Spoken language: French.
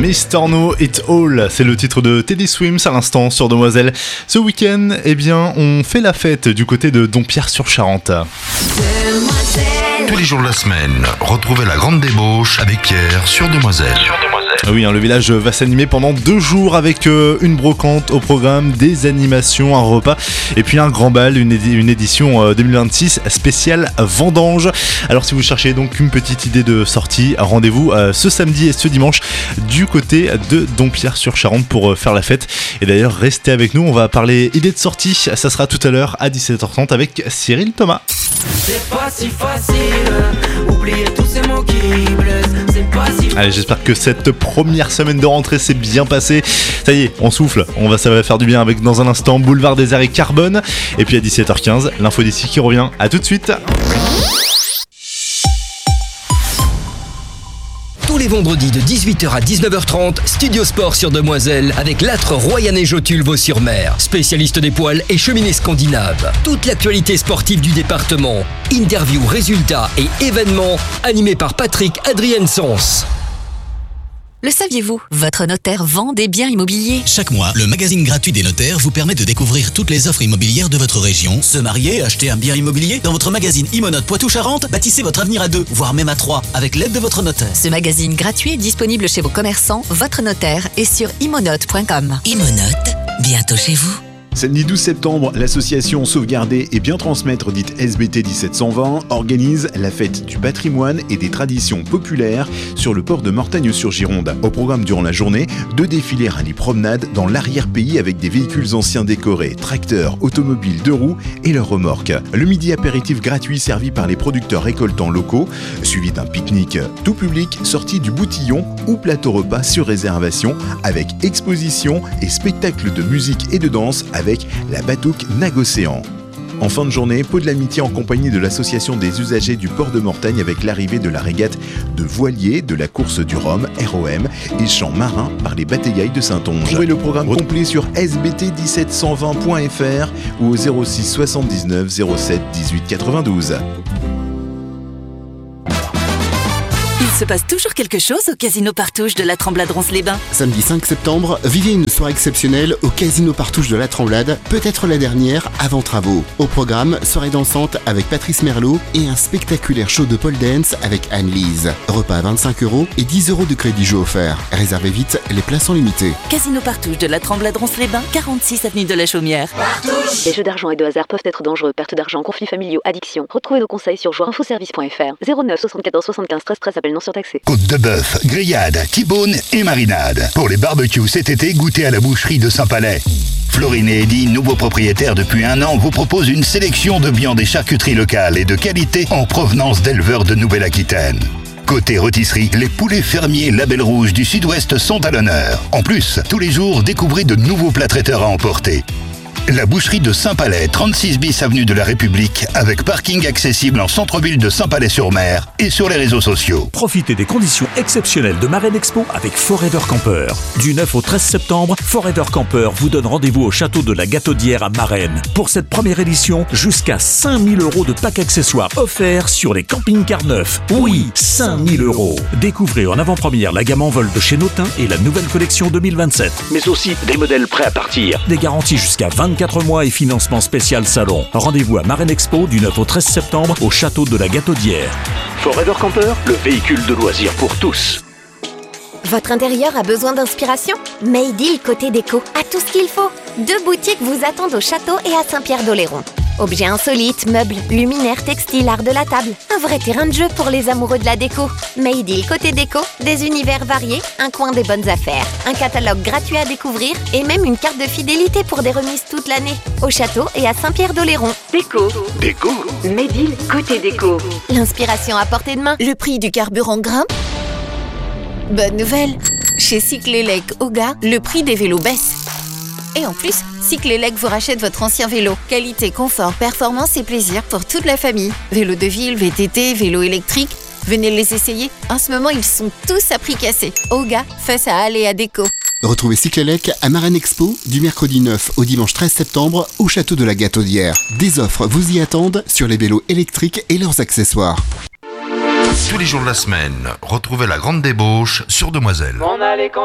Mr. Know It All, c'est le titre de Teddy Swims à l'instant sur Demoiselle. Ce week-end, eh bien, on fait la fête du côté de Dompierre-sur-Charente. Tous les jours de la semaine, retrouvez la grande débauche avec Pierre sur Demoiselle. Ah oui, le village va s'animer pendant 2 jours avec une brocante au programme, des animations, un repas et puis un grand bal, une édition 2026 spéciale vendange. Alors si vous cherchez donc une petite idée de sortie, rendez-vous ce samedi et ce dimanche du côté de Dompierre-sur-Charente pour faire la fête. Et d'ailleurs, restez avec nous, on va parler idées de sortie, ça sera tout à l'heure à 17h30 avec Cyril Thomas. C'est pas si facile, oublier tous ces mots qui blessent, c'est pas si facile. Allez, j'espère que cette première semaine de rentrée s'est bien passée. Ça y est, on souffle, ça va faire du bien avec dans un instant Boulevard des Arts et Carbone. Et puis à 17h15, l'info d'ici qui revient. À tout de suite. Tous les vendredis de 18h à 19h30, Studio Sport sur Demoiselle avec l'âtre Royanais Jotule Vaux-sur-Mer, spécialiste des poils et cheminées scandinaves. Toute l'actualité sportive du département, interviews, résultats et événements animés par Patrick Adrien-Sens. Le saviez-vous ? Votre notaire vend des biens immobiliers. Chaque mois, le magazine gratuit des notaires vous permet de découvrir toutes les offres immobilières de votre région. Se marier, acheter un bien immobilier. Dans votre magazine Imonote Poitou-Charentes, bâtissez votre avenir à 2, voire même à 3, avec l'aide de votre notaire. Ce magazine gratuit est disponible chez vos commerçants, votre notaire et sur imonote.com. Imonote, bientôt chez vous. Samedi 12 septembre, l'association Sauvegarder et Bien Transmettre, dite SBT 1720, organise la fête du patrimoine et des traditions populaires sur le port de Mortagne-sur-Gironde. Au programme durant la journée, 2 défilés rallye-promenade dans l'arrière-pays avec des véhicules anciens décorés, tracteurs, automobiles 2 roues et leurs remorques. Le midi apéritif gratuit servi par les producteurs récoltants locaux, suivi d'un pique-nique tout public sorti du Boutillon ou plateau repas sur réservation avec exposition et spectacle de musique et de danse avec la Batouk Nagocéan. En fin de journée, pot de l'amitié en compagnie de l'association des usagers du port de Mortagne avec l'arrivée de la régate de voiliers, de la course du Rhum, ROM, et chants marins par les batailles de Saintonge. Trouvez le programme complet sur sbt1720.fr ou au 06 79 07 18 92. Il se passe toujours quelque chose au Casino Partouche de la Tremblade-Ronce-les-Bains. Samedi 5 septembre, vivez une soirée exceptionnelle au Casino Partouche de la Tremblade, peut-être la dernière avant travaux. Au programme, soirée dansante avec Patrice Merlot et un spectaculaire show de pole dance avec Anne-Lise. Repas à 25€ et 10€ de crédit jeu offert. Réservez vite, les places sont limitées. Casino Partouche de la Tremblade-Ronce-les-Bains, 46 avenue de la Chaumière. Partouche. Les jeux d'argent et de hasard peuvent être dangereux. Perte d'argent, conflits familiaux, addiction. Retrouvez nos conseils sur joueurinfoservice.fr. 09 74 75 13 13, appel non surtaxé. Côte de bœuf, grillade, T-bone et marinade. Pour les barbecues cet été, goûtez à la boucherie de Saint-Palais. Florine et Eddy, nouveaux propriétaires depuis 1 an, vous proposent une sélection de viandes et charcuteries locales et de qualité en provenance d'éleveurs de Nouvelle-Aquitaine. Côté rôtisserie, les poulets fermiers Label Rouge du Sud-Ouest sont à l'honneur. En plus, tous les jours, découvrez de nouveaux plats traiteurs à emporter. La boucherie de Saint-Palais, 36 bis avenue de la République, avec parking accessible en centre-ville de Saint-Palais-sur-Mer et sur les réseaux sociaux. Profitez des conditions exceptionnelles de Marraine Expo avec Forever Camper. Du 9 au 13 septembre, Forever Camper vous donne rendez-vous au château de la Gataudière à Marennes. Pour cette première édition, jusqu'à 5 000 € de packs accessoires offerts sur les camping-cars neufs. Oui, 5 000 €. Découvrez en avant-première la gamme en vol de chez Notin et la nouvelle collection 2027. Mais aussi des modèles prêts à partir. Des garanties jusqu'à 24 mois et financement spécial salon. Rendez-vous à Marraine Expo du 9 au 13 septembre au château de la Gataudière. Forever Camper, le véhicule de loisirs pour tous. Votre intérieur a besoin d'inspiration ? Maydeal Côté Déco a tout ce qu'il faut. 2 boutiques vous attendent au château et à Saint-Pierre-d'Oléron. Objets insolites, meubles, luminaires, textiles, art de la table. Un vrai terrain de jeu pour les amoureux de la déco. Maydeal Côté Déco, des univers variés, un coin des bonnes affaires, un catalogue gratuit à découvrir et même une carte de fidélité pour des remises toute l'année. Au château et à Saint-Pierre-d'Oléron. Déco. Maydeal Côté Déco. L'inspiration à portée de main. Le prix du carburant grimpe. Bonne nouvelle. Chez Cyclélec Oga, le prix des vélos baisse. Et en plus, Cyclélec vous rachète votre ancien vélo. Qualité, confort, performance et plaisir pour toute la famille. Vélo de ville, VTT, vélo électrique. Venez les essayer. En ce moment, ils sont tous à prix cassé. Oga, face à Aléa Déco. Retrouvez Cyclélec à Marraine Expo du mercredi 9 au dimanche 13 septembre au château de la Gataudière. Des offres vous y attendent sur les vélos électriques et leurs accessoires. Tous les jours de la semaine, retrouvez la grande débauche sur Demoiselle.